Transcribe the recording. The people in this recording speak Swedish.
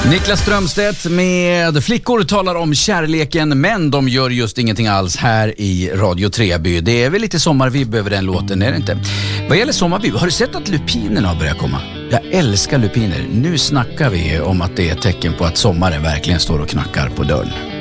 Niklas Strömstedt med Flickor talar om kärleken, men de gör just ingenting alls här i Radio Treby. Det är väl lite sommarvibb över den låten, är det inte? Vad gäller sommarvibb, har du sett att lupinerna har börjat komma? Jag älskar lupiner. Nu snackar vi om att det är ett tecken på att sommaren verkligen står och knackar på dörren.